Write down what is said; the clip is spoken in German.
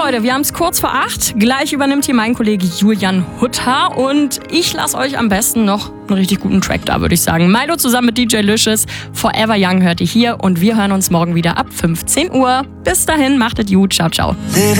Leute, wir haben es kurz vor 8. Gleich übernimmt hier mein Kollege Julian Hutter und ich lasse euch am besten noch einen richtig guten Track da, würde ich sagen. Milo zusammen mit DJ Licious, Forever Young hört ihr hier und wir hören uns morgen wieder ab 15 Uhr. Bis dahin, macht es gut. Ciao, ciao.